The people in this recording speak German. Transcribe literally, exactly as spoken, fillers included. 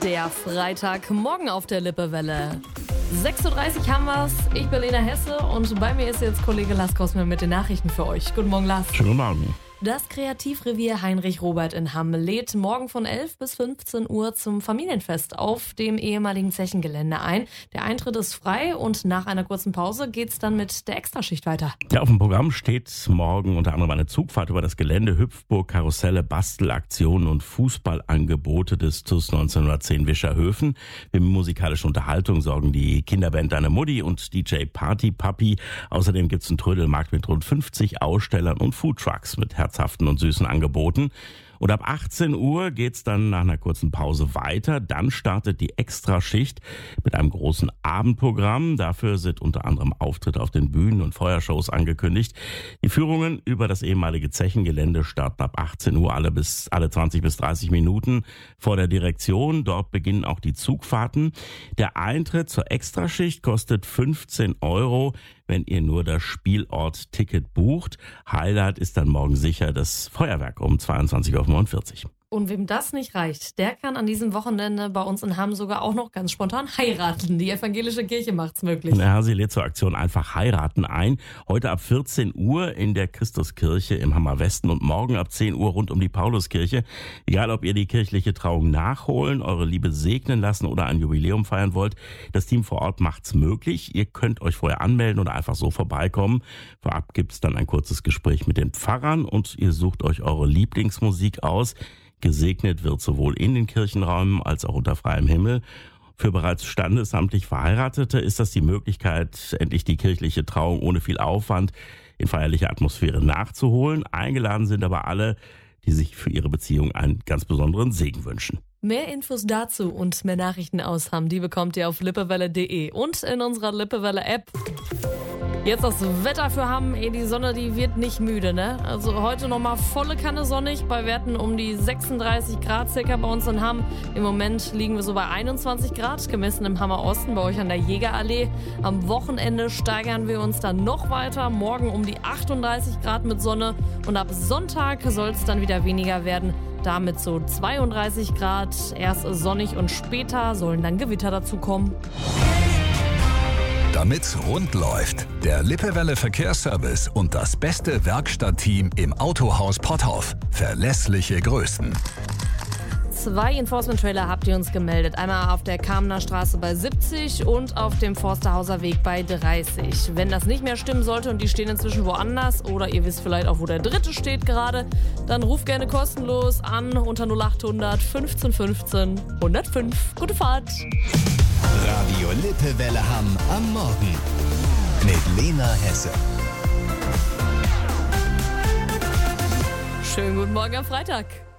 Der Freitag morgen auf der Lippewelle. sechs Uhr dreißig haben wir's. Ich bin Lena Hesse und bei mir ist jetzt Kollege Lars Kosmer mit den Nachrichten für euch. Guten Morgen, Lars. Schönen Morgen. Das Kreativrevier Heinrich Robert in Hamm lädt morgen von elf bis fünfzehn Uhr zum Familienfest auf dem ehemaligen Zechengelände ein. Der Eintritt ist frei und nach einer kurzen Pause geht's dann mit der Extraschicht weiter. Ja, auf dem Programm steht morgen unter anderem eine Zugfahrt über das Gelände, Hüpfburg, Karusselle, Bastelaktionen und Fußballangebote des T U S neunzehnhundertzehn Wischerhöfen. Für musikalische Unterhaltung sorgen die Kinderband Deine Mutti und D J Party Papi. Außerdem gibt's einen Trödelmarkt mit rund fünfzig Ausstellern und Foodtrucks mit herzhaften und süßen Angeboten. Und ab achtzehn Uhr geht's dann nach einer kurzen Pause weiter. Dann startet die Extraschicht mit einem großen Abendprogramm. Dafür sind unter anderem Auftritte auf den Bühnen und Feuershows angekündigt. Die Führungen über das ehemalige Zechengelände starten ab achtzehn Uhr alle bis alle zwanzig bis dreißig Minuten vor der Direktion. Dort beginnen auch die Zugfahrten. Der Eintritt zur Extraschicht kostet fünfzehn Euro, wenn ihr nur das Spielort-Ticket bucht. Highlight ist dann morgen sicher das Feuerwerk um zweiundzwanzig Uhr fünfundvierzig. Und wem das nicht reicht, der kann an diesem Wochenende bei uns in Hamm sogar auch noch ganz spontan heiraten. Die evangelische Kirche macht's möglich. Ja, sie lädt zur Aktion einfach heiraten ein. Heute ab vierzehn Uhr in der Christuskirche im Hammer Westen und morgen ab zehn Uhr rund um die Pauluskirche. Egal, ob ihr die kirchliche Trauung nachholen, eure Liebe segnen lassen oder ein Jubiläum feiern wollt, das Team vor Ort macht's möglich. Ihr könnt euch vorher anmelden oder einfach so vorbeikommen. Vorab gibt's dann ein kurzes Gespräch mit den Pfarrern und ihr sucht euch eure Lieblingsmusik aus. Gesegnet wird sowohl in den Kirchenräumen als auch unter freiem Himmel. Für bereits standesamtlich Verheiratete ist das die Möglichkeit, endlich die kirchliche Trauung ohne viel Aufwand in feierlicher Atmosphäre nachzuholen. Eingeladen sind aber alle, die sich für ihre Beziehung einen ganz besonderen Segen wünschen. Mehr Infos dazu und mehr Nachrichten aus Hamm, die bekommt ihr auf lippewelle punkt de und in unserer Lippewelle-App. Jetzt das Wetter für Hamm. Ey, die Sonne, die wird nicht müde, ne? Also heute nochmal volle Kanne sonnig, bei Werten um die sechsunddreißig Grad circa bei uns in Hamm. Im Moment liegen wir so bei einundzwanzig Grad, gemessen im Hammer Osten, bei euch an der Jägerallee. Am Wochenende steigern wir uns dann noch weiter. Morgen um die achtunddreißig Grad mit Sonne und ab Sonntag soll es dann wieder weniger werden. Damit so zweiunddreißig Grad, erst sonnig und später sollen dann Gewitter dazukommen. Damit's rund läuft, der Lippewelle Verkehrsservice und das beste Werkstattteam im Autohaus Potthoff. Verlässliche Größen. Zwei Enforcement-Trailer habt ihr uns gemeldet. Einmal auf der Kamener Straße bei siebzig und auf dem Forsterhauser Weg bei dreißig. Wenn das nicht mehr stimmen sollte und die stehen inzwischen woanders oder ihr wisst vielleicht auch, wo der dritte steht gerade, dann ruft gerne kostenlos an unter null acht hundert fünfzehn fünfzehn hundertfünf. Gute Fahrt! Radio Lippewelle Hamm am Morgen mit Lena Hesse. Schönen guten Morgen am Freitag.